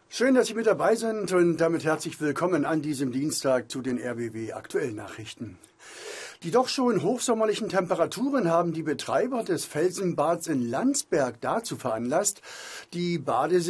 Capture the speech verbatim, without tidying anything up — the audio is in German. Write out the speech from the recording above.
Schön, dass Sie mit dabei sind und damit herzlich willkommen an diesem Dienstag zu den R B B Aktuellnachrichten. Die doch schon hochsommerlichen Temperaturen haben die Betreiber des Felsenbads in Landsberg dazu veranlasst, die Badesaison